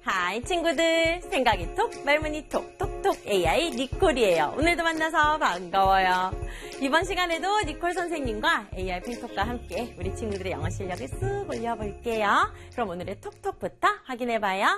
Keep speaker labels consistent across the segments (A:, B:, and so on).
A: 하이 친구들, 생각이 톡, 말문이 톡, 톡톡 AI 니콜이에요. 오늘도 만나서 반가워요. 이번 시간에도 니콜 선생님과 AI 펜톡과 함께 우리 친구들의 영어 실력을 쓱 올려볼게요. 그럼 오늘의 톡톡부터 확인해봐요.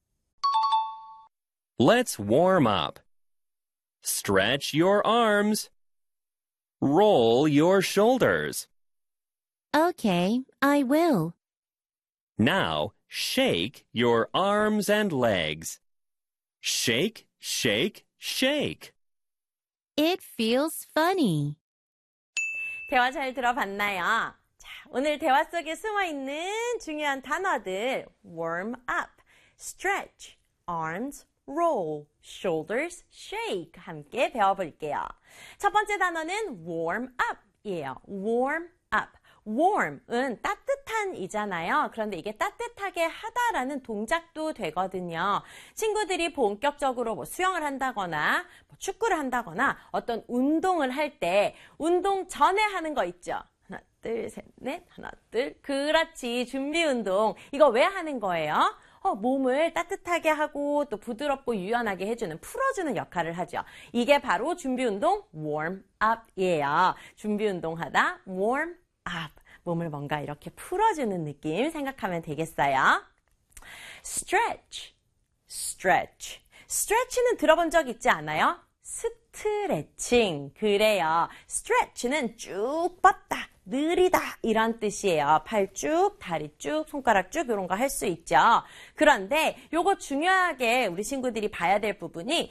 B: Let's warm up. Stretch your arms. Roll your shoulders.
C: Okay, I will.
B: Now, shake your arms and legs. Shake, shake, shake.
C: It feels funny.
A: 대화 잘 들어봤나요? 자, 오늘 대화 속에 숨어있는 중요한 단어들 warm up, stretch, arms, roll, shoulders, shake 함께 배워볼게요. 첫 번째 단어는 warm up이에요. warm up. warm은 따뜻한 이잖아요. 그런데 이게 따뜻하게 하다라는 동작도 되거든요. 친구들이 본격적으로 수영을 한다거나 축구를 한다거나 어떤 운동을 할 때 운동 전에 하는 거 있죠. 하나, 둘, 셋, 넷, 하나, 둘. 그렇지. 준비 운동. 이거 왜 하는 거예요? 몸을 따뜻하게 하고 또 부드럽고 유연하게 해주는, 풀어주는 역할을 하죠. 이게 바로 준비운동 warm up이에요. 준비운동 하다 warm up. 몸을 뭔가 이렇게 풀어주는 느낌 생각하면 되겠어요. stretch, stretch. stretch는 들어본 적 있지 않아요? 스트레칭. 그래요. stretch는 쭉 뻗다. 느리다 이런 뜻이에요. 팔 쭉, 다리 쭉, 손가락 쭉 이런 거 할 수 있죠. 그런데 요거 중요하게 우리 친구들이 봐야 될 부분이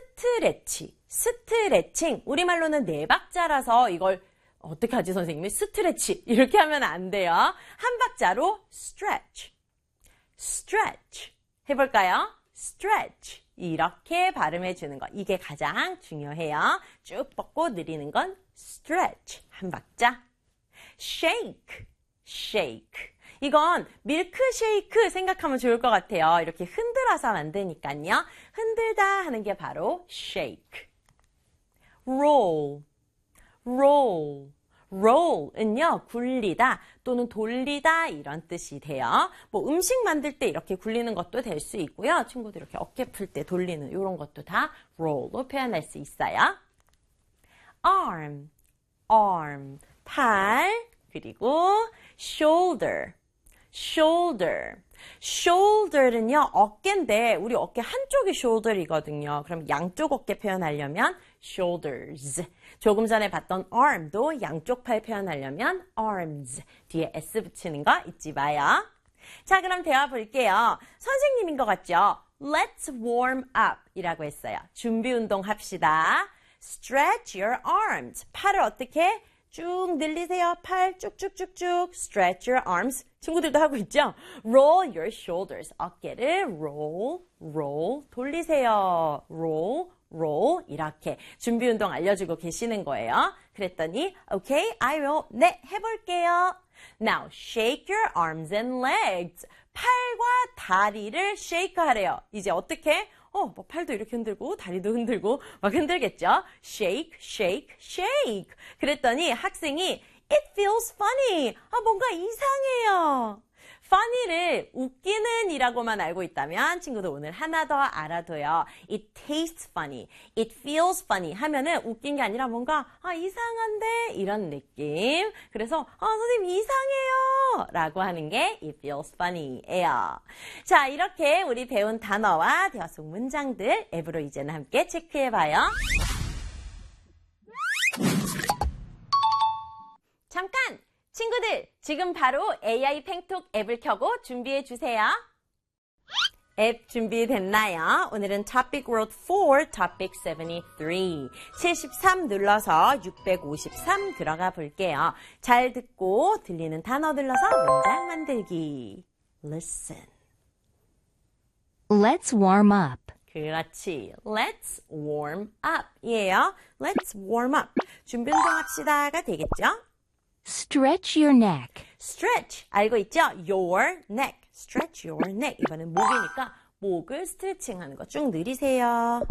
A: 스트레칭. 우리말로는 네 박자라서 이걸 어떻게 하지 선생님이? 스트레치 이렇게 하면 안 돼요. 한 박자로 stretch 해볼까요? stretch 이렇게 발음해 주는 거. 이게 가장 중요해요. 쭉 뻗고 느리는 건 stretch 한 박자. shake. 이건 밀크쉐이크 생각하면 좋을 것 같아요. 이렇게 흔들어서 만드니까요. 흔들다 하는 게 바로 shake. roll은요, 굴리다 또는 돌리다 이런 뜻이 돼요. 음식 만들 때 이렇게 굴리는 것도 될 수 있고요. 친구들 이렇게 어깨 풀 때 돌리는 이런 것도 다 roll로 표현할 수 있어요. arm, 팔, 그리고 shoulder는요, 어깨인데 우리 어깨 한쪽이 shoulder이거든요. 그럼 양쪽 어깨 표현하려면 shoulders. 조금 전에 봤던 arm도 양쪽 팔 표현하려면 arms. 뒤에 s 붙이는 거 잊지 마요. 자, 그럼 대화 볼게요. 선생님인 것 같죠? Let's warm up 이라고 했어요. 준비 운동 합시다. Stretch your arms. 팔을 어떻게? 쭉 늘리세요. 팔 쭉쭉쭉쭉. Stretch your arms. 친구들도 하고 있죠? Roll your shoulders. 어깨를 roll 돌리세요. roll 이렇게 준비 운동 알려주고 계시는 거예요. 그랬더니 okay, I will. 네, 해볼게요. Now shake your arms and legs. 팔과 다리를 shake 하래요. 이제 어떻게? 팔도 이렇게 흔들고 다리도 흔들고 막 흔들겠죠? shake. 그랬더니 학생이 it feels funny. 뭔가 이상해요. funny를 웃기는 이라고만 알고 있다면 친구들 오늘 하나 더 알아둬요. It tastes funny, it feels funny 하면은 웃긴 게 아니라 뭔가 이상한데 이런 느낌. 그래서 선생님 이상해요 라고 하는 게 it feels funny예요. 자, 이렇게 우리 배운 단어와 대화 속 문장들 앱으로 이제는 함께 체크해봐요. 잠깐! 친구들, 지금 바로 AI 팽톡 앱을 켜고 준비해 주세요. 앱 준비됐나요? 오늘은 Topic World 4, Topic 73. 73 눌러서 653 들어가 볼게요. 잘 듣고 들리는 단어 눌러서 문장 만들기. Listen.
C: Let's warm up.
A: 그렇지. Let's warm up 이에요. Let's warm up. 준비 운동합시다가 되겠죠?
C: Stretch your neck.
A: Stretch. 알고 있죠? Your neck. Stretch your neck. 이번엔 목이니까 목을 스트레칭하는 거 쭉 늘리세요.